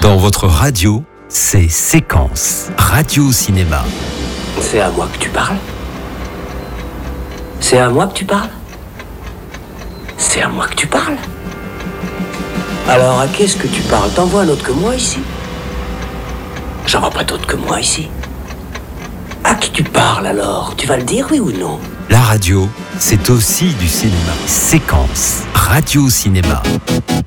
Dans votre radio, c'est Séquence, radio-cinéma. C'est à moi que tu parles? C'est à moi que tu parles? C'est à moi que tu parles? Alors à qui est-ce que tu parles? T'en vois un autre que moi ici? J'en vois pas d'autre que moi ici. À qui tu parles alors? Tu vas le dire, oui ou non? La radio, c'est aussi du cinéma. Séquence, radio-cinéma.